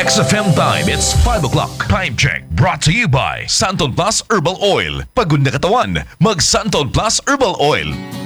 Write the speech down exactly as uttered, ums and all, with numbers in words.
X F M time, it's five o'clock. Time check brought to you by Santon Plus Herbal Oil. Pagod na katawan, mag Santon Plus Herbal Oil.